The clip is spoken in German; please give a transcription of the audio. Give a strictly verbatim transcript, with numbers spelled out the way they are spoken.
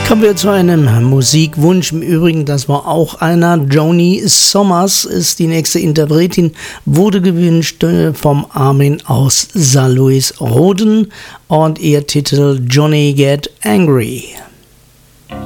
Kommen wir zu einem Musikwunsch. Im Übrigen, das war auch einer. Joni Sommers ist die nächste Interpretin, wurde gewünscht vom Armin aus Saarlouis-Roden und ihr Titel Johnny Get Angry.